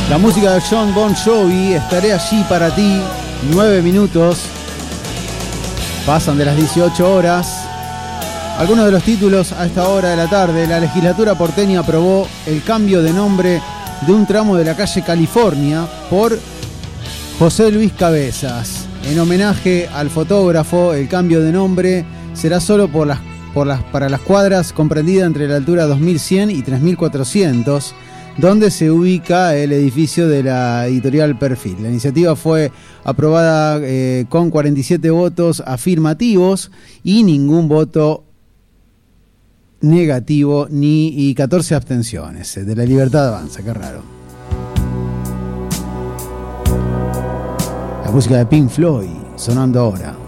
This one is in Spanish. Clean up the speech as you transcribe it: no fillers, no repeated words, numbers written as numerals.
La música de Jon Bon Jovi, Estaré allí para ti. 9 minutos. Pasan de las 18 horas. Algunos de los títulos a esta hora de la tarde. La legislatura porteña aprobó el cambio de nombre de un tramo de la calle California por José Luis Cabezas. En homenaje al fotógrafo, el cambio de nombre será solo para las cuadras comprendidas entre la altura 2100 y 3400, donde se ubica el edificio de la editorial Perfil. La iniciativa fue aprobada con 47 votos afirmativos y ningún voto negativo y 14 abstenciones. De la Libertad Avanza, qué raro. La música de Pink Floyd sonando ahora.